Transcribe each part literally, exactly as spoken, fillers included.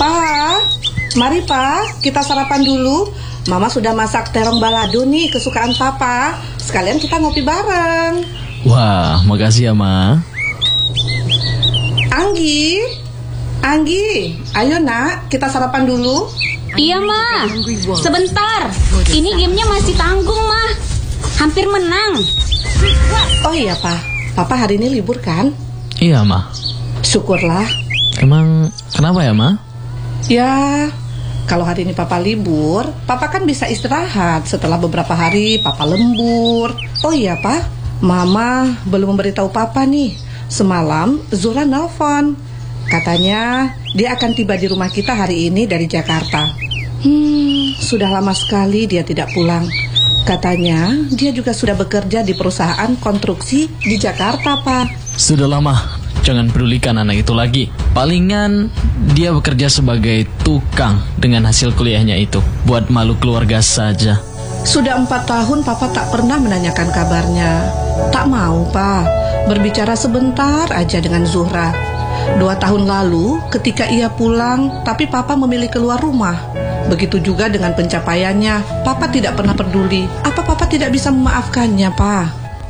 Pa, mari Pa, kita sarapan dulu. Mama sudah masak terong balado nih, kesukaan Papa. Sekalian kita ngopi bareng. Wah, makasih ya, Ma. Anggi, Anggi, ayo nak, kita sarapan dulu. Iya, Ma. Sebentar. Ini gamenya masih tanggung, Ma. Hampir menang. Oh iya, Pa. Papa hari ini libur kan? Iya, Ma. Syukurlah. Emang kenapa ya, Ma? Ya, kalau hari ini Papa libur, Papa kan bisa istirahat. Setelah beberapa hari Papa lembur. Oh iya, Pa. Mama belum memberitahu Papa nih. Semalam Zura nelfon. Katanya dia akan tiba di rumah kita hari ini dari Jakarta. Hmm, sudah lama sekali dia tidak pulang. Katanya dia juga sudah bekerja di perusahaan konstruksi di Jakarta, Pak. Sudah lama, jangan pedulikan anak itu lagi. Palingan dia bekerja sebagai tukang dengan hasil kuliahnya itu. Buat malu keluarga saja. Sudah empat tahun Papa tak pernah menanyakan kabarnya. Tak mau, Pak, berbicara sebentar aja dengan Zuhra. Dua tahun lalu ketika ia pulang, tapi Papa memilih keluar rumah. Begitu juga dengan pencapaiannya, Papa tidak pernah peduli. Apa Papa tidak bisa memaafkannya, Pak?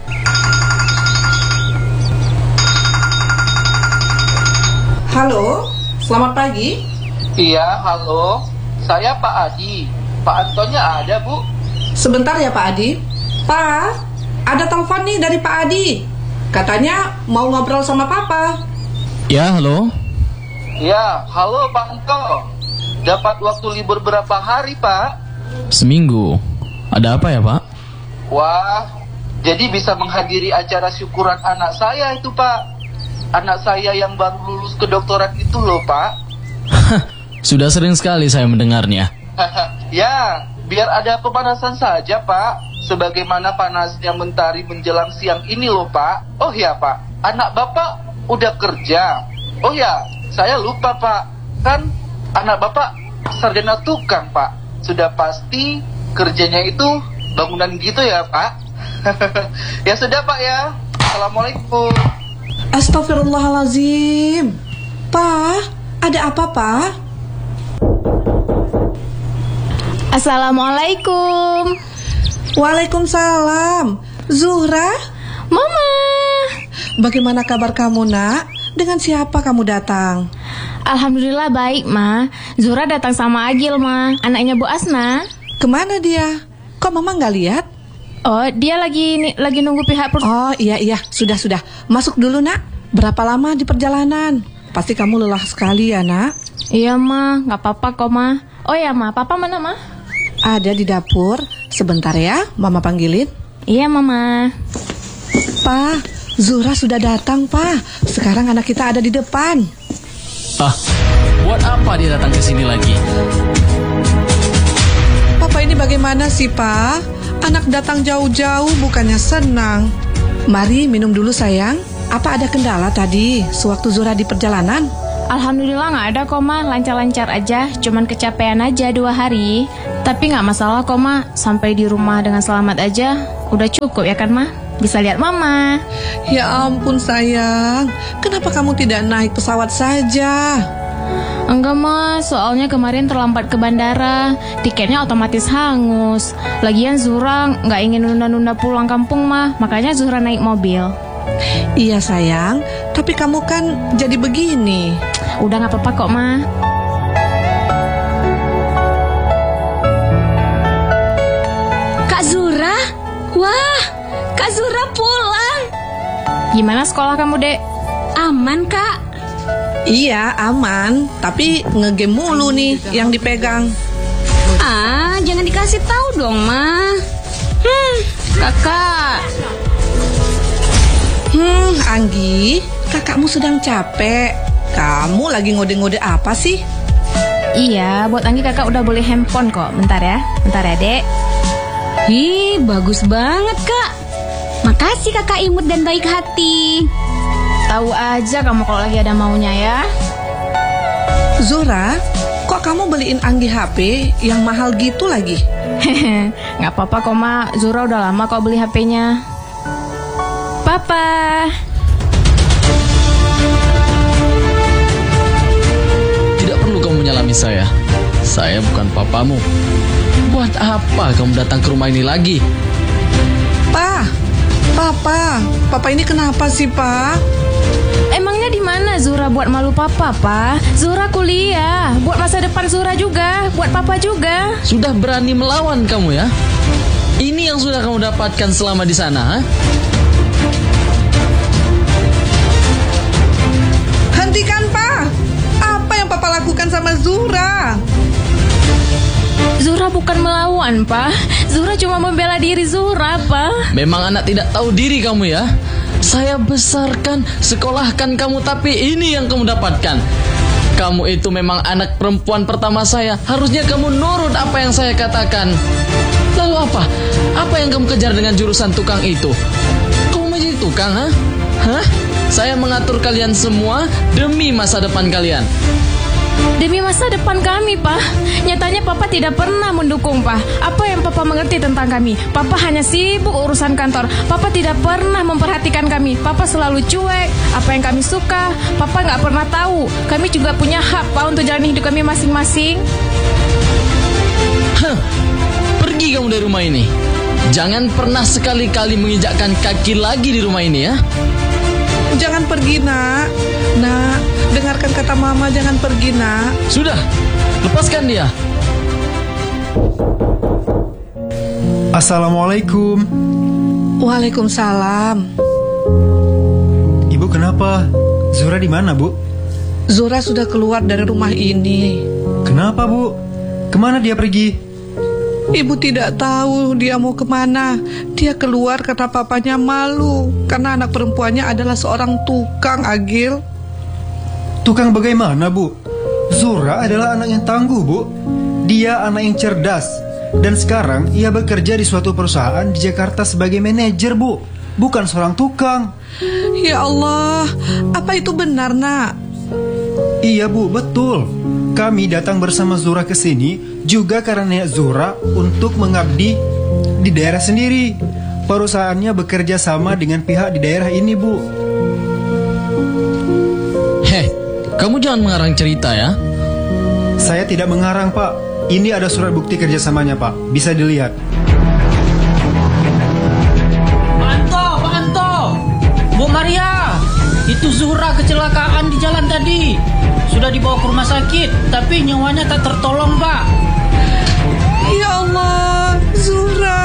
Halo, selamat pagi. Iya, halo. Saya Pak Adi. Pak Antonnya ada, Bu? Sebentar ya, Pak Adi. Pak, ada telepon nih dari Pak Adi. Katanya mau ngobrol sama Papa. Ya, halo. Ya, halo Pak Anto. Dapat waktu libur berapa hari, Pak? Seminggu. Ada apa ya, Pak? Wah, jadi bisa menghadiri acara syukuran anak saya itu, Pak. Anak saya yang baru lulus kedokteran itu loh, Pak. Sudah sering sekali saya mendengarnya. Ya, biar ada pemanasan saja, Pak. Sebagaimana panasnya mentari menjelang siang ini loh, Pak. Oh ya, Pak. Anak Bapak udah kerja. Oh ya, saya lupa, Pak. Kan anak Bapak sarjana tukang, Pak. Sudah pasti kerjanya itu bangunan gitu ya, Pak. Ya sudah, Pak ya. Assalamualaikum. Astagfirullahalazim. Pak, ada apa, Pak? Assalamualaikum. Waalaikumsalam. Zuhra? Mama. Bagaimana kabar kamu, nak? Dengan siapa kamu datang? Alhamdulillah baik, Ma. Zura datang sama Agil, Ma. Anaknya Bu Asna. Kemana dia? Kok Mama nggak lihat? Oh, dia lagi ni, lagi nunggu pihak per... Oh, iya, iya. Sudah, sudah. Masuk dulu, nak. Berapa lama di perjalanan? Pasti kamu lelah sekali ya, nak? Iya, Ma. Nggak apa-apa kok, Ma. Oh ya, Ma. Papa mana, Ma? Ada di dapur. Sebentar ya, Mama panggilin. Iya, Mama. Pa, Zura sudah datang, Pa. Sekarang anak kita ada di depan. Ah, buat apa dia datang ke sini lagi? Papa ini bagaimana sih, Pa? Anak datang jauh-jauh bukannya senang. Mari minum dulu, sayang. Apa ada kendala tadi sewaktu Zura di perjalanan? Alhamdulillah nggak ada kok, Ma. Lancar-lancar aja. Cuman kecapean aja dua hari. Tapi nggak masalah kok, Ma. Sampai di rumah dengan selamat aja udah cukup ya kan, Ma? Bisa lihat Mama. Ya ampun, sayang. Kenapa kamu tidak naik pesawat saja? Enggak, Ma. Soalnya kemarin terlambat ke bandara. Tiketnya otomatis hangus. Lagian Zura nggak ingin nunda-nunda pulang kampung, Ma. Makanya Zura naik mobil. Iya, sayang. Tapi kamu kan jadi begini. Udah nggak apa-apa kok, Ma. Kak Zura? Wah, Kak Zura pulang. Gimana sekolah kamu, Dek? Aman, Kak? Iya, aman. Tapi ngegame mulu nih yang dipegang. Ah, jangan dikasih tahu dong, Ma. Hmm, Kakak. Hmm, Anggi, kakakmu sedang capek. Kamu lagi ngode-ngode apa sih? Iya, buat Anggi kakak udah boleh handphone kok. Bentar ya, bentar ya, Dek. Ih, bagus banget, Kak. Makasih kakak imut dan baik hati. Tahu aja kamu kalau lagi ada maunya ya. Zura, kok kamu beliin Anggi H P yang mahal gitu lagi? Hehe, nggak apa-apa kok, Ma. Zura udah lama kok beli H P-nya. Papa. Tidak perlu kamu menyalami saya. Saya bukan papamu. Buat apa kamu datang ke rumah ini lagi? Pa, Papa, Papa ini kenapa sih, Pa? Emangnya di mana Zura buat malu papa, Pa? Zura kuliah, buat masa depan Zura juga, buat papa juga. Sudah berani melawan kamu ya? Ini yang sudah kamu dapatkan selama di sana, ha? Hentikan, Pa! Apa yang Papa lakukan sama Zura? Zura bukan melawan, Pa. Zura cuma membela diri Zura, Pa. Memang anak tidak tahu diri kamu ya? Saya besarkan, sekolahkan kamu, tapi ini yang kamu dapatkan. Kamu itu memang anak perempuan pertama saya. Harusnya kamu nurut apa yang saya katakan. Lalu apa? Apa yang kamu kejar dengan jurusan tukang itu? Kamu mau jadi tukang, ha? Hah? Saya mengatur kalian semua demi masa depan kalian. Demi masa depan kami, Pa. Nyatanya Papa tidak pernah mendukung, Pa. Apa yang Papa mengerti tentang kami? Papa hanya sibuk urusan kantor. Papa tidak pernah memperhatikan kami. Papa selalu cuek. Apa yang kami suka, Papa nggak pernah tahu. Kami juga punya hak, Pa, untuk jalan hidup kami masing-masing. Hah. Pergi kamu dari rumah ini. Jangan pernah sekali-kali menginjakkan kaki lagi di rumah ini ya. Jangan pergi, Nak. Nak, dengarkan kata Mama, jangan pergi, Nak. Sudah, lepaskan dia. Assalamualaikum. Waalaikumsalam. Ibu kenapa? Zura di mana, Bu? Zura sudah keluar dari rumah ini. Kenapa, Bu? Kemana dia pergi? Ibu tidak tahu dia mau kemana. Dia keluar karena papanya malu, karena anak perempuannya adalah seorang tukang, Agil. Tukang bagaimana, Bu? Zura adalah anak yang tangguh, Bu. Dia anak yang cerdas. Dan sekarang ia bekerja di suatu perusahaan di Jakarta sebagai manajer, Bu. Bukan seorang tukang. Ya Allah, apa itu benar, Nak? Iya, Bu, betul. Kami datang bersama Zura ke sini juga karena Zura untuk mengabdi di daerah sendiri. Perusahaannya bekerja sama dengan pihak di daerah ini, Bu. Heh, kamu jangan mengarang cerita ya. Saya tidak mengarang, Pak. Ini ada surat bukti kerjasamanya, Pak. Bisa dilihat. Pak Anto, Pak Anto, Bu Maria, itu Zura kecelakaan di jalan tadi. Sudah dibawa ke rumah sakit, tapi nyawanya tak tertolong, Pak. Ya Allah, Zura.